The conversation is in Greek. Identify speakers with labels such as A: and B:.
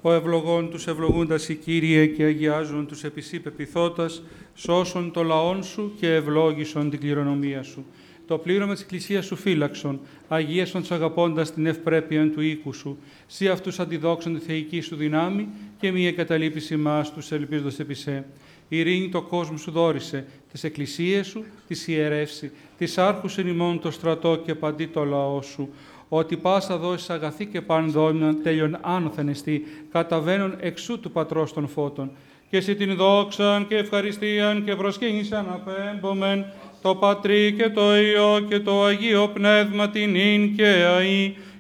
A: Ο ευλογών τους ευλογούντας η Κύριε και αγιάζουν τους επισή πεποιθώτας, σώσον το λαόν σου και ευλόγησον την κληρονομία σου. Το πλήρωμα της Εκκλησίας σου φύλαξον, αγίασον τους αγαπώντας την ευπρέπεια του οίκου σου. Σύ αυτούς αντιδόξον τη θεϊκή σου δυνάμει και μη εγκαταλείπεις ημάς τους ελπίζοντας επισέ. Η ειρήνη το κόσμο σου δόρισε, τις εκκλησίες σου, τις ιερεύσει, τις άρχους εν ημών το στρατό και παντί το λαό σου. Ότι πάσα δώσεις αγαθή και παν δόμημα τέλειον άνωθεν εστί, καταβαίνουν εξού του Πατρός των φώτων. Και εσύ την δόξαν και ευχαριστίαν και προσκύνησαν απέμπομεν, το Πατρί και το Υιό και το Αγίο Πνεύμα την ίν και αΐ,